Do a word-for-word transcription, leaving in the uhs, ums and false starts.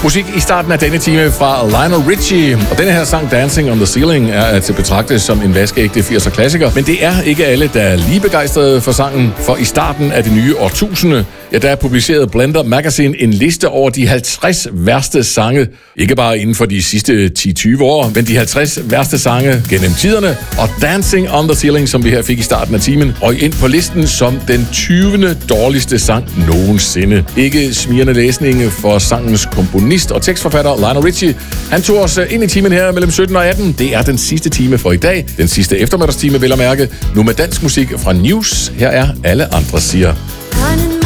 Musik i starten af denne time fra Lionel Richie, og denne her sang Dancing on the Ceiling er at betragte som en vaskeægte firser klassiker, men det er ikke alle, der er lige begejstrede for sangen, for i starten af det nye årtusinde, ja, der publicerede Blender Magazine en liste over de halvtreds værste sange, ikke bare inden for de sidste ti til tyve år, men de halvtreds værste sange gennem tiderne, og Dancing on the Ceiling, som vi her fik i starten af timen, og ind på listen som den tyvende dårligste sang nogensinde. Ikke smirrende læsning for sangens komponist og tekstforfatter Lionel Richie. Han tog os ind i timen her mellem sytten og atten. Det er den sidste time for i dag. Den sidste eftermiddagstime, vil jeg mærke. Nu med dansk musik fra News. Her er Alle Andre Siger.